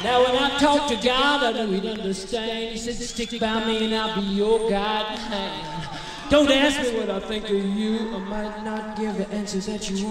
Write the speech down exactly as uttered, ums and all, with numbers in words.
Now when I talked to God, I knew he'd understand. He said, stick by me and I'll be your guiding hand. Don't ask me what I think of you. I might not give the answers that you want.